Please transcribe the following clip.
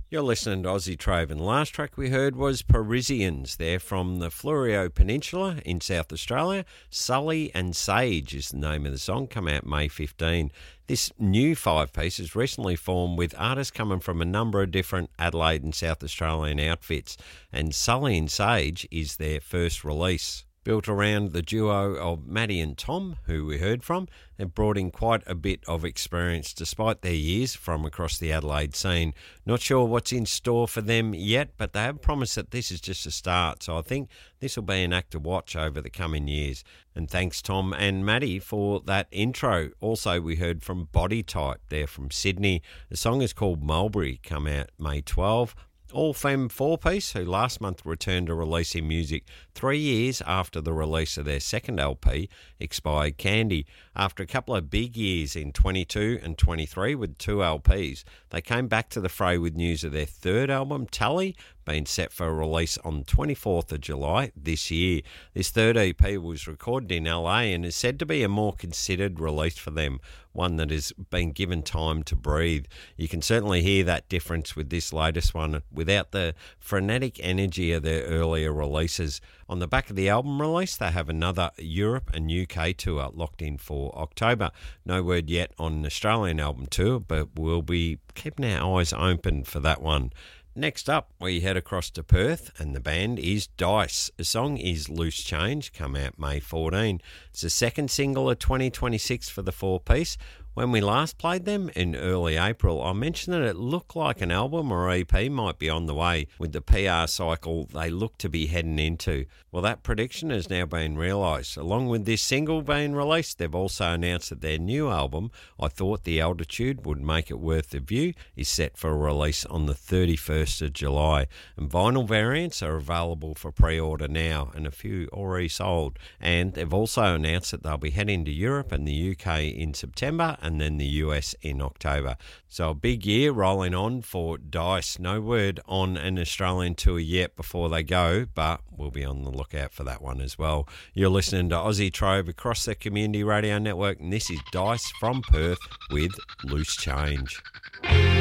You're listening to Aussie Trove, and the last track we heard was Parisians. They're from the Fleurieu Peninsula in South Australia. Sully and Sage is the name of the song, come out May 15. This new five-piece is recently formed with artists coming from a number of different Adelaide and South Australian outfits, and Sully and Sage is their first release. Built around the duo of Maddie and Tom, who we heard from, they've brought in quite a bit of experience despite their years from across the Adelaide scene. Not sure what's in store for them yet, but they have promised that this is just a start, so I think this will be an act to watch over the coming years. And thanks Tom and Maddie for that intro. Also we heard from Body Type, they're from Sydney. The song is called Mulberry, come out May 12. All Femme four-piece, who last month returned to releasing music 3 years after the release of their second LP, Expired Candy. After a couple of big years in 22 and 23 with 2 LPs, they came back to the fray with news of their third album, Tally, being set for a release on 24th of July this year. This third EP was recorded in LA and is said to be a more considered release for them, one that has been given time to breathe. You can certainly hear that difference with this latest one without the frenetic energy of their earlier releases. On the back of the album release, they have another Europe and UK tour locked in for October. No word yet on an Australian album tour, but we'll be keeping our eyes open for that one. Next up, we head across to Perth, and the band is Dice. The song is Loose Change, come out May 14. It's the second single of 2026 for the four-piece. When we last played them in early April, I mentioned that it looked like an album or EP might be on the way with the PR cycle they look to be heading into. Well, that prediction has now been realised. Along with this single being released, they've also announced that their new album, I Thought the Altitude Would Make It Worth the View, is set for release on the 31st of July. And vinyl variants are available for pre-order now, and a few already sold. And they've also announced that they'll be heading to Europe and the UK in September, and then the US in October. So a big year rolling on for Dice. No word on an Australian tour yet before they go, but we'll be on the lookout for that one as well. You're listening to Aussie Trove across the Community Radio Network, and this is Dice from Perth with Loose Change.